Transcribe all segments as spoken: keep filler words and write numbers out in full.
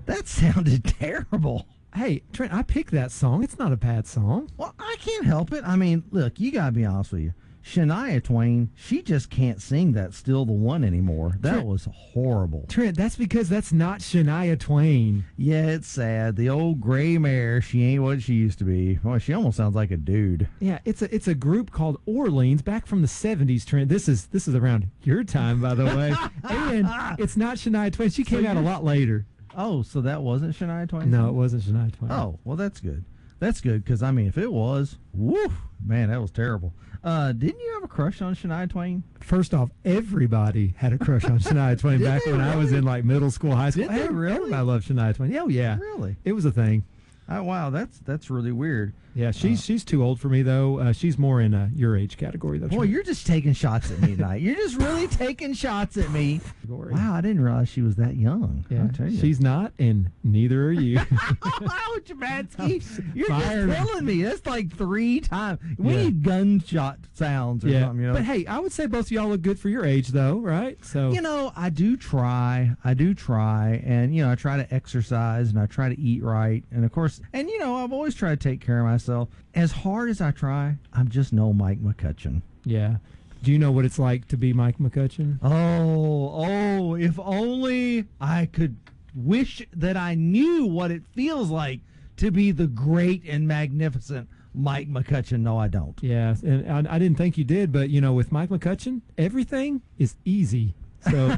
That sounded terrible. Hey, Trent, I picked that song. It's not a bad song. Well, I can't help it. I mean, look, you got to be honest with you. Shania Twain, she just can't sing that Still the One anymore. That Trent, was horrible. Trent, that's because that's not Shania Twain. Yeah, it's sad. The old gray mare, she ain't what she used to be. Well, she almost sounds like a dude. Yeah, it's a it's a group called Orleans back from the seventies, Trent. This is this is around your time, by the way. And it's not Shania Twain. She came So out a lot later. Oh, so that wasn't Shania Twain? No, it wasn't Shania Twain. Oh, well, that's good. That's good, because, I mean, if it was, woof, man, that was terrible. Uh, didn't you have a crush on Shania Twain? First off, everybody had a crush on Shania Twain back when really? I was in, like, middle school, high school. Did they really? Everybody loved Shania Twain. Oh, yeah. Really? It was a thing. Oh, wow, that's that's really weird. Yeah, she's Uh, she's too old for me, though. Uh, she's more in uh, your age category, though. Boy, Trent. you're just taking shots at me tonight. You're just really taking shots at me. Category. Wow, I didn't realize she was that young. Yeah, I'll tell you. she's not, and neither are you. Wow, Jabatsky, you're fired. just killing me. That's like three times. We Yeah. need gunshot sounds or yeah, something, you know. but hey, I would say both of y'all look good for your age, though, right? So You know, I do try. I do try. And, you know, I try to exercise and I try to eat right. And, of course, and, you know, I've always tried to take care of myself. As hard as I try, I'm just no Mike McCutcheon. yeah. Do you know what it's like to be Mike McCutcheon? Oh, oh, if only I could wish that I knew what it feels like to be the great and magnificent Mike McCutcheon. No, I don't. Yeah, and I, I didn't think you did, but you know, with Mike McCutcheon, everything is easy. So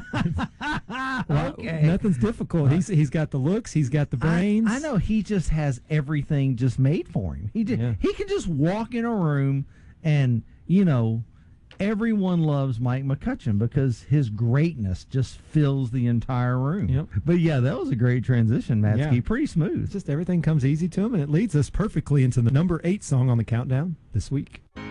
well, Okay. nothing's difficult. He's he's got the looks, he's got the brains. I, I know he just has everything just made for him. He just, Yeah. he can just walk in a room and, you know, everyone loves Mike McCutcheon because his greatness just fills the entire room. Yep. But yeah, that was a great transition, Matsky. Yeah. Pretty smooth. Just everything comes easy to him, and it leads us perfectly into the number eight song on the countdown this week.